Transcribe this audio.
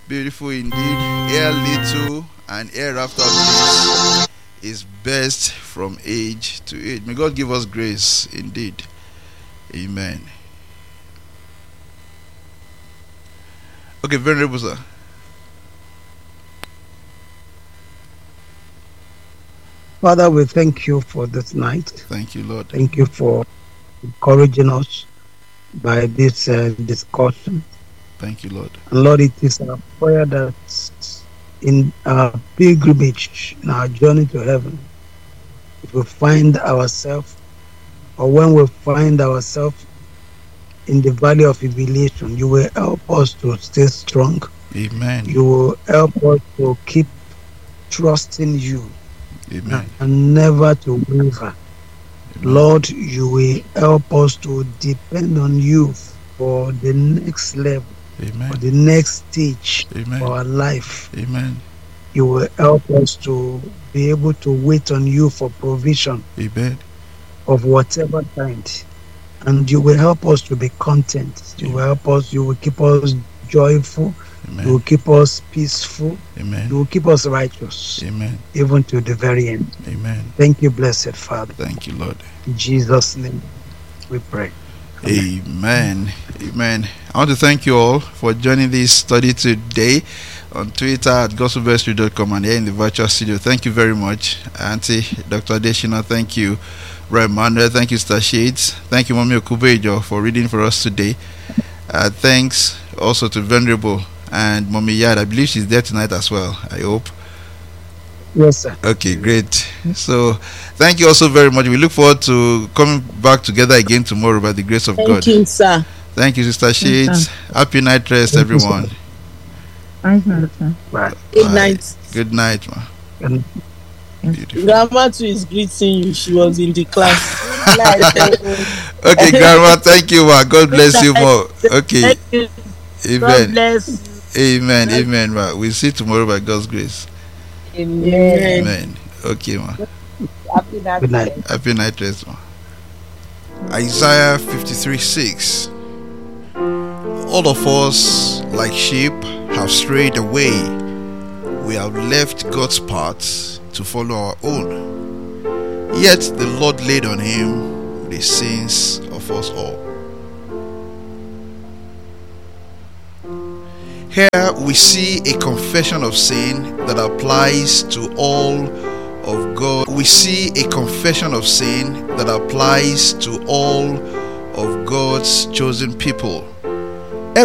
Beautiful indeed. Ere little and hereafter this is best from age to age. May God give us grace indeed. Amen. Okay, Venerable Sir. Father, we thank you for this night. Thank you, Lord. Thank you for encouraging us by this discussion. Thank you, Lord. And Lord, it is our prayer that in our pilgrimage, in our journey to heaven, if we find ourselves, or when we find ourselves in the valley of humiliation, you will help us to stay strong. Amen. You will help us to keep trusting you. Amen. And never to waver. Amen. Lord, you will help us to depend on you for the next level, Amen. for the next stage Amen. of our life. Amen. You will help us to be able to wait on you for provision. Amen. Of whatever kind. And you will help us to be content. You will help us, you will keep us joyful. Amen. You will keep us peaceful. Amen. You will keep us righteous. Amen. Even to the very end. Amen. Thank you, blessed Father. Thank you, Lord. In Jesus' name we pray. Amen. Amen. I want to thank you all for joining this study today on Twitter at gospelvestry.com and here in the virtual studio. Thank you very much, Auntie Dr. Adeshina. Thank you, Brother Manuel. Thank you, Star Shades. Thank you, Mommy Okubejo, for reading for us today. Thanks also to Venerable and Mommy Yad. I believe she's there tonight as well, I hope. Yes, sir. Okay, great. So thank you also very much. We look forward to coming back together again tomorrow by the grace of God. Thank you, sir. Thank you, Sister Shades. Happy night rest, everyone. Night, sir. Bye. Good night. Good night, ma. Beautiful. Grandma too is greeting you. She was in the class. Okay, Grandma, thank you, ma. God bless you more. Okay. Thank you. Amen. God bless. Amen. Amen, ma. We'll see you tomorrow by God's grace. Amen. Amen. Okay, ma. Happy night. Good night. Happy night rest, ma. Isaiah 53:6. All of us, like sheep, have strayed away. We have left God's paths to follow our own. Yet the Lord laid on him the sins of us all. Here we see a confession of sin that applies to all of God. We see a confession of sin that applies to all of God's chosen people.